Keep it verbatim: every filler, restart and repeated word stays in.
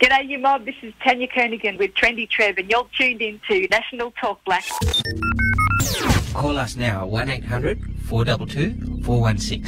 G'day, you mob. This is Tanya Kernigan with Trendy Trev, and you're tuned in to National Talk Black. Call us now, one eight hundred four two two four one six.